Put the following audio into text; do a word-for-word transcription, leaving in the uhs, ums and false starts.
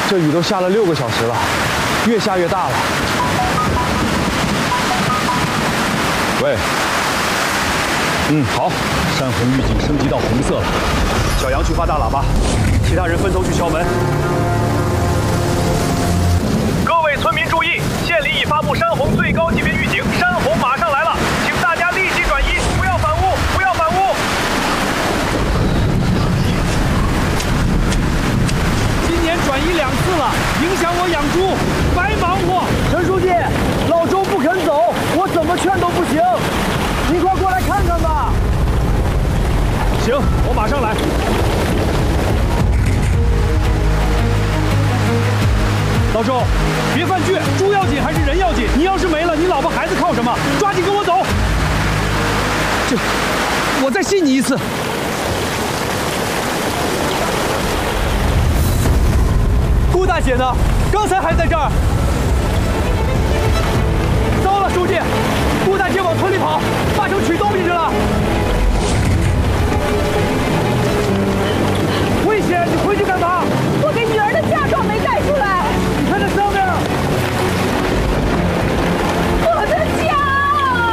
这雨都下了六个小时了，越下越大了。喂，嗯，好，山洪预警升级到红色了。小杨去发大喇叭，其他人分头去敲门。 各位村民注意，县里已发布山洪最高级别预警，山洪马上来了，请大家立即转移，不要反屋，不要反屋。 今年转移两次了，影响我养猪，白忙活。 陈书记，老周不肯走，我怎么劝都不行，你快过来看看吧。 行，我马上来。老周，别犯倔，猪要紧还是人要紧？你要是没了，你老婆孩子靠什么？抓紧跟我走。这，我再信你一次。 顾大姐呢？刚才还在这儿。